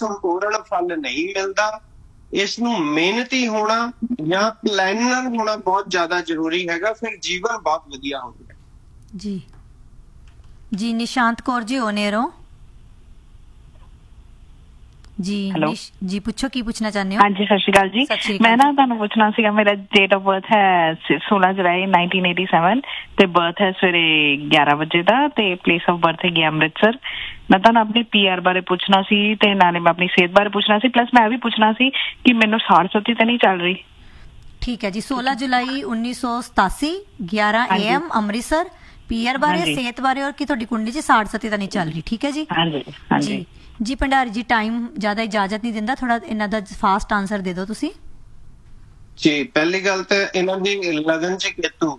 ਸੰਪੂਰਨ ਫਲ ਨਹੀਂ ਮਿਲਦਾ। ਇਸ ਨੂੰ ਮਿਹਨਤੀ ਹੋਣਾ ਜਾਂ ਪਲੈਨਰ ਹੋਣਾ ਬਹੁਤ ਜ਼ਿਆਦਾ ਜ਼ਰੂਰੀ ਹੈਗਾ, ਫਿਰ ਜੀਵਨ ਬਹੁਤ ਵਧੀਆ ਹੁੰਦਾ। ਜੀ ਜੀ ਨਿਸ਼ਾਂਤ ਕੌਰ ਜੀ ਓਨੇਰੋ ਜੀ ਜੀ ਪੁੱਛੋ ਕੀ ਪੁੱਛਣਾ ਚਾਹੁੰਦੇ ਹੋ? ਹਾਂਜੀ, ਸਤਿ ਸ਼੍ਰੀ ਅਕਾਲ ਜੀ। ਮੈਂ ਨਾ ਤੁਹਾਨੂੰ ਪੁੱਛਣਾ ਸੀਗਾ, ਮੇਰਾ ਡੇਟ ਆਫ ਬਰਥ ਹੈ 16 ਜੁਲਾਈ 1987 ਤੇ ਬਰਥ ਹੈ ਸਵੇਰੇ 11 ਵਜੇ ਦਾ ਤੇ ਪਲੇਸ ਆਫ ਬਰਥ ਹੈਗੀ ਅੰਮ੍ਰਿਤਸਰ। ਮੈਂ ਤੁਹਾਨੂੰ ਆਪਣੀ PR ਬਾਰੇ ਪੁੱਛਣਾ ਸੀ ਤੇ ਨਾਲੇ ਮੈਂ ਆਪਣੀ ਸਿਹਤ ਬਾਰੇ ਪੁੱਛਣਾ ਸੀ, ਪਲੱਸ ਮੈਂ ਇਹ ਵੀ ਪੁੱਛਣਾ ਸੀ ਕਿ ਮੈਨੂੰ ਸਾੜ ਸਤੀ ਤਾਂ ਨਹੀਂ ਚੱਲ ਰਹੀ। ਠੀਕ ਹੈ ਜੀ, 16 ਜੁਲਾਈ 1987 11 AM ਅੰਮ੍ਰਿਤਸਰ। PR ਬਾਰੇ, ਸਿਹਤ ਬਾਰੇ ਔਰ ਕੀ ਤੁਹਾਡੀ ਕੁੰਡਲੀ 'ਚ ਸਾੜ ਸਤੀ ਤਾਂ ਨਹੀਂ ਚੱਲ ਰਹੀ। ਠੀਕ ਹੈ ਜੀ। ਹਾਂਜੀ ਜੀ ਭੰਡਾਰੀ ਜੀ, ਟਾਈਮ ਜ਼ਿਆਦਾ ਇਜਾਜ਼ਤ ਨਹੀਂ ਦਿੰਦਾ, ਥੋੜਾ ਇਹਨਾਂ ਦਾ ਫਾਸਟ ਆਨਸਰ ਦੇ ਦਿਓ ਤੁਸੀਂ ਜੀ। ਪਹਿਲੀ ਗੱਲ ਤਾਂ ਇਹਨਾਂ ਦੀ ਲਗਨ 'ਚ ਕੇਤੂ,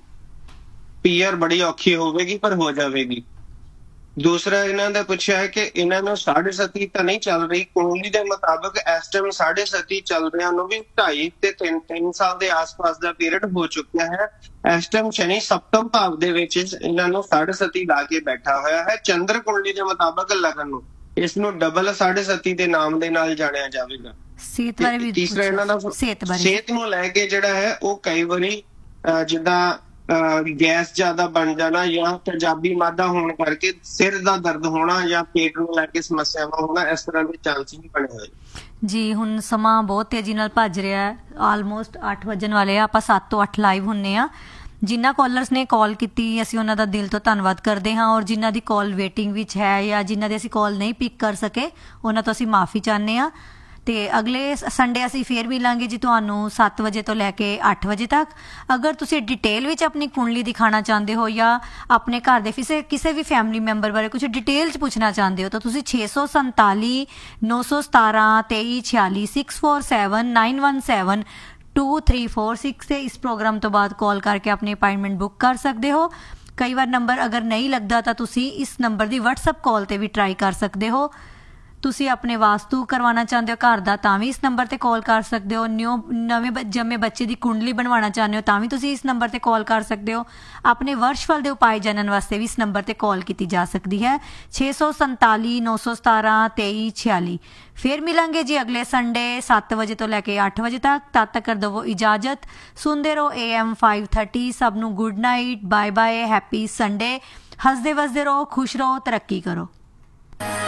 PR ਬੜੀ ਔਖੀ ਹੋਵੇਗੀ ਪਰ ਹੋ ਜਾਵੇਗੀ। ਦੂਸਰਾ ਇਹਨਾਂ ਦਾ ਪੁੱਛਿਆ ਹੈ ਕਿ ਇਹਨਾਂ ਨੂੰ 7.5 ਤਾਂ ਨਹੀਂ ਚੱਲ ਰਹੀ। ਕੁੰਡਲੀ ਦੇ ਮੁਤਾਬਕ ਇਸ ਟਾਈਮ 7.5 ਚੱਲ ਰਿਹਾ ਨੂੰ ਵੀ 2.5 ਤੇ 3 ਸਾਲ ਦੇ ਆਸ-ਪਾਸ ਦਾ ਪੀਰੀਅਡ ਹੋ ਚੁੱਕਿਆ ਹੈ। ਇਸ ਟਾਈਮ ਸ਼ਨੀ ਸਪਤਮ ਭਾਵ ਦੇ ਵਿੱਚ ਇਹਨਾਂ ਨੂੰ 7.5 ਲਾ ਕੇ ਬੈਠਾ ਹੋਇਆ ਹੈ। ਚੰਦਰ ਕੁੰਡਲੀ ਦੇ ਮੁਤਾਬਕ ਲਗਨ ਨੂੰ, ਇਸ ਨੂੰ ਡਬਲ 7.5 ਦੇ ਨਾਮ ਦੇ ਨਾਲ ਜਾਣਿਆ ਜਾਵੇਗਾ। ਸਿਹਤ ਬਾਰੇ ਵੀ ਤੀਸਰਾ ਇਹਨਾਂ ਦਾ ਸਿਹਤ ਨੂੰ ਲੈ ਕੇ ਜਿਹੜਾ ਹੈ ਉਹ ਕਈ ਵਾਰੀ ਜਿੱਦਾਂ ਗੈਸ ਜ਼ਿਆਦਾ ਬਣ ਜਾਣਾ ਜਾਂ ਤੇਜ਼ਾਬੀ ਮਾਦਾ ਹੋਣ ਕਰਕੇ ਸਿਰ ਦਾ ਦਰਦ ਹੋਣਾ ਜਾਂ ਪੇਟ ਨੂੰ ਲੈ ਕੇ ਸਮੱਸਿਆਵਾਂ ਹੋਣਾ, ਇਸ ਤਰ੍ਹਾਂ ਦੇ ਚਾਂਸ ਵੀ ਬਣੇ ਹੋਏ ਜੀ। ਹੁਣ ਸਮਾਂ ਬਹੁਤ ਤੇਜ਼ੀ ਨਾਲ ਭੱਜ ਰਿਹਾ ਹੈ, ਆਲਮੋਸਟ 8 ਵੱਜਣ ਵਾਲੇ ਆ। ਆਪਾਂ 7 ਤੋਂ 8 ਲਾਈਵ ਹੁੰਨੇ ਆ। ਜਿਨ੍ਹਾਂ ਕਾਲਰਸ ਨੇ ਕਾਲ ਕੀਤੀ ਅਸੀਂ ਉਹਨਾਂ ਦਾ ਦਿਲ ਤੋਂ ਧੰਨਵਾਦ ਕਰਦੇ ਹਾਂ, ਔਰ ਜਿਨ੍ਹਾਂ ਦੀ ਕਾਲ ਵੇਟਿੰਗ ਵਿੱਚ ਹੈ ਜਾਂ ਜਿਨ੍ਹਾਂ ਦੀ ਅਸੀਂ ਕਾਲ ਨਹੀਂ ਪਿਕ ਕਰ ਸਕੇ ਉਹਨਾਂ ਤੋਂ ਅਸੀਂ ਮਾਫੀ ਚਾਹੁੰਦੇ ਹਾਂ। ਤੇ ਅਗਲੇ ਸੰਡੇ ਅਸੀਂ ਫੇਰ ਮਿਲਾਂਗੇ ਜੀ ਤੁਹਾਨੂੰ 7 ਵਜੇ ਤੋਂ ਲੈ ਕੇ 8 ਵਜੇ ਤੱਕ। ਅਗਰ ਤੁਸੀਂ ਡਿਟੇਲ ਵਿੱਚ ਆਪਣੀ ਕੁੰਡਲੀ ਦਿਖਾਣਾ ਚਾਹੁੰਦੇ ਹੋ ਜਾਂ ਆਪਣੇ ਘਰ ਦੇ ਕਿਸੇ ਵੀ ਫੈਮਿਲੀ ਮੈਂਬਰ ਬਾਰੇ ਕੁਝ ਡਿਟੇਲ 'ਚ ਪੁੱਛਣਾ ਚਾਹੁੰਦੇ ਹੋ ਤਾਂ ਤੁਸੀਂ 647 917 2346 647 917 2346 ਤੇ ਇਸ ਪ੍ਰੋਗਰਾਮ ਤੋਂ ਬਾਅਦ ਕਾਲ ਕਰਕੇ ਆਪਣੀ ਅਪਾਇੰਟਮੈਂਟ ਬੁੱਕ ਕਰ ਸਕਦੇ ਹੋ। ਕਈ ਵਾਰ ਨੰਬਰ ਅਗਰ ਨਹੀਂ ਲੱਗਦਾ ਤਾਂ ਤੁਸੀਂ ਇਸ ਨੰਬਰ ਦੀ WhatsApp ਕਾਲ ਤੇ ਵੀ ਟਰਾਈ ਕਰ ਸਕਦੇ ਹੋ। ਤੁਸੀਂ ਆਪਣੇ ਵਾਸਤੂ ਕਰਵਾਉਣਾ ਚਾਹੁੰਦੇ ਹੋ ਘਰ ਦਾ ਤਾਂ ਵੀ ਇਸ ਨੰਬਰ ਤੇ ਕਾਲ ਕਰ ਸਕਦੇ ਹੋ। ਨਵੇਂ ਜੰਮੇ ਬੱਚੇ ਦੀ ਕੁੰਡਲੀ ਬਣਵਾਉਣਾ ਚਾਹੁੰਦੇ ਹੋ ਤਾਂ ਵੀ ਤੁਸੀਂ ਇਸ ਨੰਬਰ ਤੇ ਕਾਲ ਕਰ ਸਕਦੇ ਹੋ। ਆਪਣੇ ਵਰਸ਼ਫਲ ਦੇ ਉਪਾਅ ਜਾਣਨ ਵਾਸਤੇ ਵੀ ਇਸ ਨੰਬਰ ਤੇ ਕਾਲ ਕੀਤੀ ਜਾ ਸਕਦੀ ਹੈ 647 917 2346। ਫਿਰ ਮਿਲਾਂਗੇ ਜੀ ਅਗਲੇ ਸੰਡੇ 7 ਵਜੇ ਤੋਂ ਲੈ ਕੇ 8 ਵਜੇ ਤੱਕ। ਤਦ ਤੱਕ ਦਵੋ ਇਜਾਜ਼ਤ। ਸੁਣਦੇ ਰਹੋ AM 530। ਸਭ ਨੂੰ good night, bye bye, happy Sunday. ਹੱਸਦੇ ਵਸਦੇ ਰਹੋ, ਖੁਸ਼ ਰਹੋ, ਤਰੱਕੀ ਕਰੋ।